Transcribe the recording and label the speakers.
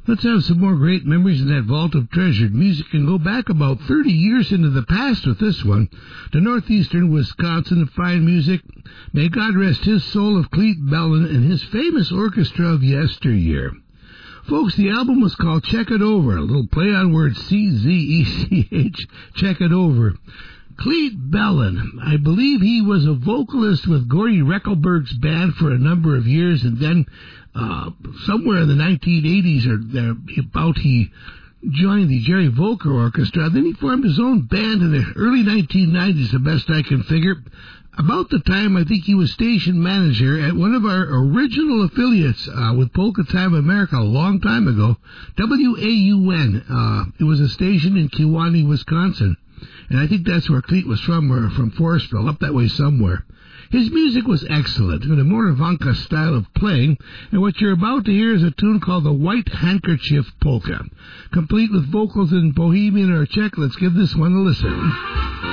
Speaker 1: Let's have some more great memories in that vault of treasured music and go back about 30 years into the past with this one. To northeastern Wisconsin, fine music. May God rest his soul of Clete Bellin and his famous orchestra of yesteryear. Folks, the album was called Check It Over, a little play on words C-Z-E-C-H, Check It Over. Clete Bellin, I believe he was a vocalist with Gordy Reckelberg's band for a number of years, and then somewhere in the 1980s or thereabout he joined the Jerry Volker Orchestra. Then he formed his own band in the early 1990s, the best I can figure. About the time, I think he was station manager at one of our original affiliates with Polka Time America a long time ago, WAUN. It was a station in Kewaunee, Wisconsin. And I think that's where Clete was from, or from Forestville, up that way somewhere. His music was excellent, in a Moravanka style of playing, and what you're about to hear is a tune called the White Handkerchief Polka. Complete with vocals in Bohemian or Czech, let's give this one a listen.